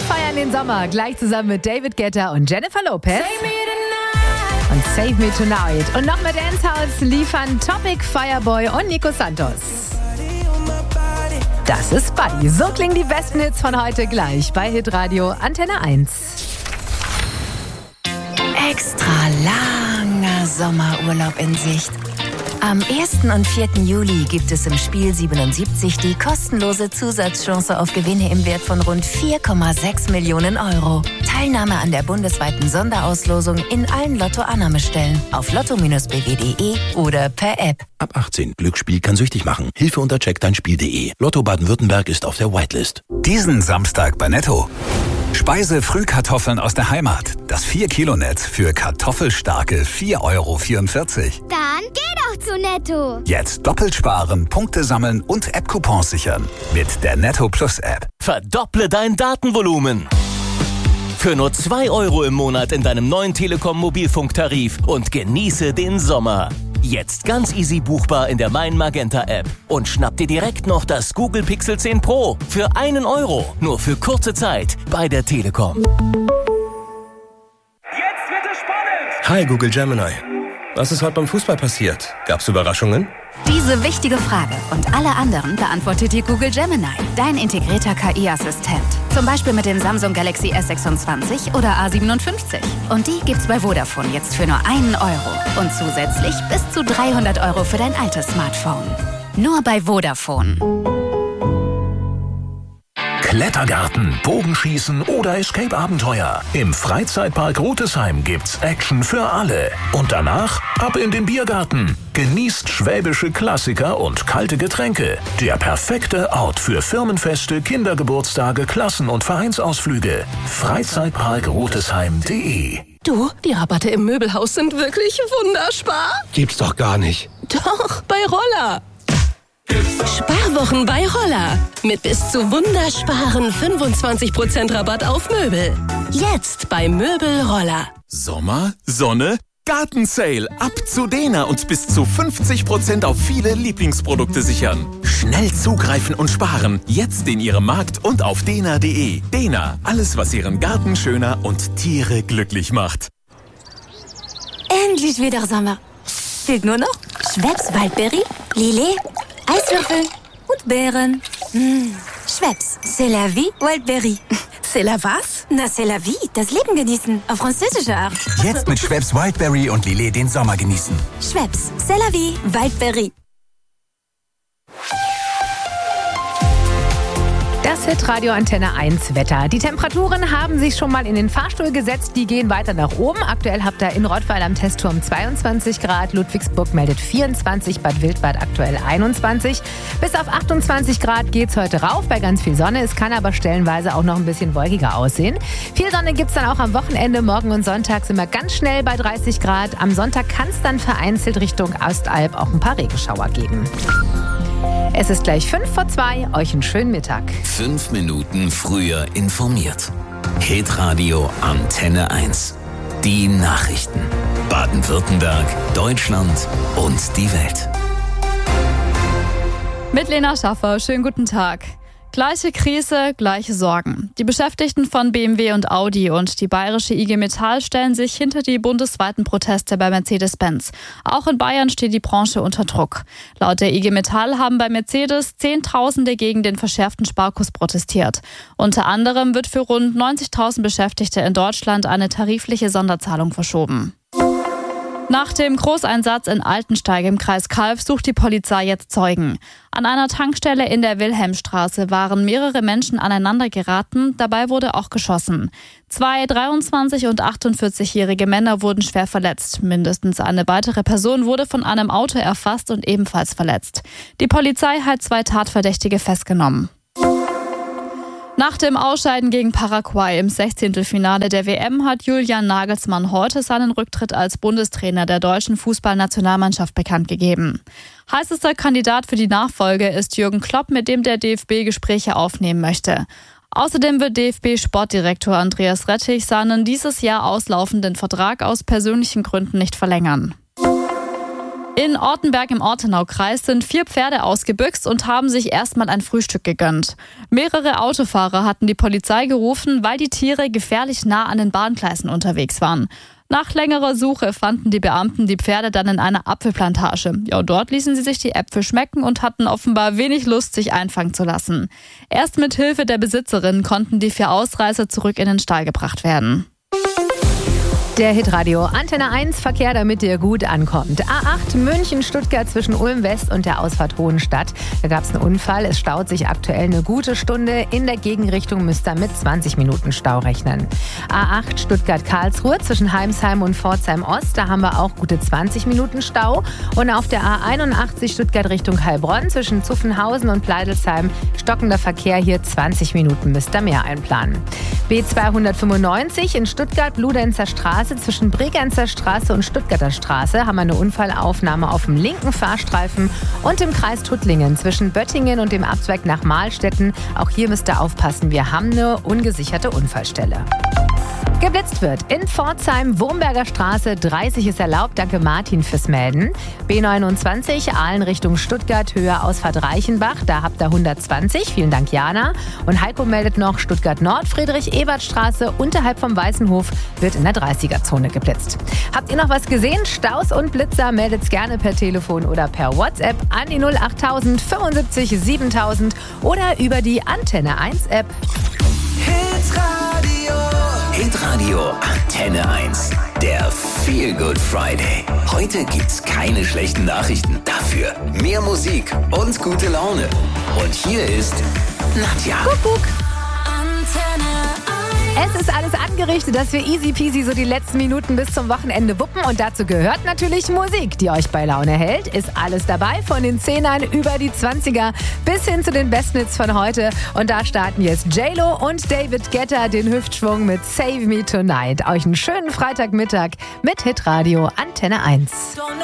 feiern den Sommer gleich zusammen mit David Guetta und Jennifer Lopez. Und Save Me Tonight. Und noch mit Dancehouse liefern Topic, Fireboy und Nico Santos. Das ist Buddy. So klingen die besten Hits von heute gleich bei Hitradio Antenne 1. Extra langer Sommerurlaub in Sicht. Am 1. und 4. Juli gibt es im Spiel 77 die kostenlose Zusatzchance auf Gewinne im Wert von rund 4,6 Millionen Euro. Teilnahme an der bundesweiten Sonderauslosung in allen Lotto-Annahmestellen auf lotto-bw.de oder per App. Ab 18. Glücksspiel kann süchtig machen. Hilfe unter checkdeinspiel.de. Lotto Baden-Württemberg ist auf der Whitelist. Diesen Samstag bei Netto. Speise-Frühkartoffeln aus der Heimat. Das 4-Kilo-Netz für kartoffelstarke 4,44 €. Dann geh doch zu Netto. Jetzt doppelt sparen, Punkte sammeln und App-Coupons sichern. Mit der Netto Plus App. Verdopple dein Datenvolumen. Für nur 2 € im Monat in deinem neuen Telekom-Mobilfunktarif und genieße den Sommer. Jetzt ganz easy buchbar in der Mein Magenta App. Und schnapp dir direkt noch das Google Pixel 10 Pro für 1 €. Nur für kurze Zeit bei der Telekom. Jetzt wird es spannend! Hi Google Gemini. Was ist heute beim Fußball passiert? Gab's Überraschungen? Diese wichtige Frage und alle anderen beantwortet dir Google Gemini, dein integrierter KI-Assistent. Zum Beispiel mit dem Samsung Galaxy S26 oder A57. Und die gibt's bei Vodafone jetzt für nur 1 €. Und zusätzlich bis zu 300 € für dein altes Smartphone. Nur bei Vodafone. Klettergarten, Bogenschießen oder Escape-Abenteuer. Im Freizeitpark Rotesheim gibt's Action für alle. Und danach ab in den Biergarten. Genießt schwäbische Klassiker und kalte Getränke. Der perfekte Ort für Firmenfeste, Kindergeburtstage, Klassen- und Vereinsausflüge. Freizeitparkrotesheim.de. Du, die Rabatte im Möbelhaus sind wirklich wunderspar. Gibt's doch gar nicht. Doch, bei Roller. Sparwochen bei Roller. Mit bis zu wundersparen 25% Rabatt auf Möbel. Jetzt bei Möbel Roller. Sommer, Sonne, Gartensale. Ab zu Dena und bis zu 50% auf viele Lieblingsprodukte sichern. Schnell zugreifen und sparen. Jetzt in Ihrem Markt und auf dena.de. Dena, alles was Ihren Garten schöner und Tiere glücklich macht. Endlich wieder Sommer. Fehlt nur noch Schweppes Waldberry, Lillet, Eiswürfel und Beeren. Schweppes, c'est la vie, Wildberry. C'est la was? Na, c'est la vie, das Leben genießen, auf französische Art. Jetzt mit Schweppes Wildberry und Lillet den Sommer genießen. Schweppes, c'est la vie, Wildberry. Das Hitradio Antenne 1 Wetter. Die Temperaturen haben sich schon mal in den Fahrstuhl gesetzt. Die gehen weiter nach oben. Aktuell habt ihr in Rottweil am Testturm 22 Grad. Ludwigsburg meldet 24, Bad Wildbad aktuell 21. Bis auf 28 Grad geht's heute rauf bei ganz viel Sonne. Es kann aber stellenweise auch noch ein bisschen wolkiger aussehen. Viel Sonne gibt's dann auch am Wochenende. Morgen und Sonntag sind wir ganz schnell bei 30 Grad. Am Sonntag kann es dann vereinzelt Richtung Ostalb auch ein paar Regenschauer geben. Es ist gleich 1:55. Euch einen schönen Mittag. 5 Minuten früher informiert. Hitradio Antenne 1. Die Nachrichten. Baden-Württemberg, Deutschland und die Welt. Mit Lena Schaffer. Schönen guten Tag. Gleiche Krise, gleiche Sorgen. Die Beschäftigten von BMW und Audi und die bayerische IG Metall stellen sich hinter die bundesweiten Proteste bei Mercedes-Benz. Auch in Bayern steht die Branche unter Druck. Laut der IG Metall haben bei Mercedes Zehntausende gegen den verschärften Sparkurs protestiert. Unter anderem wird für rund 90.000 Beschäftigte in Deutschland eine tarifliche Sonderzahlung verschoben. Nach dem Großeinsatz in Altensteig im Kreis Calw sucht die Polizei jetzt Zeugen. An einer Tankstelle in der Wilhelmstraße waren mehrere Menschen aneinander geraten, dabei wurde auch geschossen. 2 23- und 48-jährige Männer wurden schwer verletzt. Mindestens eine weitere Person wurde von einem Auto erfasst und ebenfalls verletzt. Die Polizei hat 2 Tatverdächtige festgenommen. Nach dem Ausscheiden gegen Paraguay im 16. Finale der WM hat Julian Nagelsmann heute seinen Rücktritt als Bundestrainer der deutschen Fußballnationalmannschaft bekannt gegeben. Heißester Kandidat für die Nachfolge ist Jürgen Klopp, mit dem der DFB Gespräche aufnehmen möchte. Außerdem wird DFB-Sportdirektor Andreas Rettich seinen dieses Jahr auslaufenden Vertrag aus persönlichen Gründen nicht verlängern. In Ortenberg im Ortenaukreis sind 4 Pferde ausgebüxt und haben sich erstmal ein Frühstück gegönnt. Mehrere Autofahrer hatten die Polizei gerufen, weil die Tiere gefährlich nah an den Bahngleisen unterwegs waren. Nach längerer Suche fanden die Beamten die Pferde dann in einer Apfelplantage. Ja, und dort ließen sie sich die Äpfel schmecken und hatten offenbar wenig Lust, sich einfangen zu lassen. Erst mit Hilfe der Besitzerin konnten die 4 Ausreißer zurück in den Stall gebracht werden. Der Hitradio Antenne 1 Verkehr, damit ihr gut ankommt. A8 München-Stuttgart zwischen Ulm West und der Ausfahrt Hohenstadt. Da gab es einen Unfall. Es staut sich aktuell eine gute Stunde. In der Gegenrichtung müsst ihr mit 20 Minuten Stau rechnen. A8 Stuttgart-Karlsruhe zwischen Heimsheim und Pforzheim Ost. Da haben wir auch gute 20 Minuten Stau. Und auf der A81 Stuttgart Richtung Heilbronn zwischen Zuffenhausen und Pleidelsheim stockender Verkehr. Hier 20 Minuten müsst ihr mehr einplanen. B295 in Stuttgart-Bludenzer Straße. Zwischen Bregenzer Straße und Stuttgarter Straße haben wir eine Unfallaufnahme auf dem linken Fahrstreifen und im Kreis Tuttlingen zwischen Böttingen und dem Abzweig nach Mahlstetten. Auch hier müsst ihr aufpassen, wir haben eine ungesicherte Unfallstelle. Geblitzt wird in Pforzheim, Wurmberger Straße, 30 ist erlaubt. Danke Martin fürs Melden. B29, Aalen Richtung Stuttgart, Höhe Ausfahrt Reichenbach, da habt ihr 120. Vielen Dank Jana. Und Heiko meldet noch Stuttgart Nord, Friedrich-Ebert-Straße, unterhalb vom Weißenhof, wird in der 30er-Zone geblitzt. Habt ihr noch was gesehen? Staus und Blitzer, meldet's gerne per Telefon oder per WhatsApp an die 08000 75 7000 oder über die Antenne 1 App. Hitradio Antenne 1. Der Feel Good Friday. Heute gibt's keine schlechten Nachrichten. Dafür mehr Musik und gute Laune. Und hier ist Nadja. Kuckuck. Es ist alles angerichtet, dass wir easy peasy so die letzten Minuten bis zum Wochenende wuppen. Und dazu gehört natürlich Musik, die euch bei Laune hält. Ist alles dabei, von den 10ern über die 20er bis hin zu den Bestnits von heute. Und da starten jetzt J-Lo und David Guetta den Hüftschwung mit Save Me Tonight. Euch einen schönen Freitagmittag mit Hitradio Antenne 1.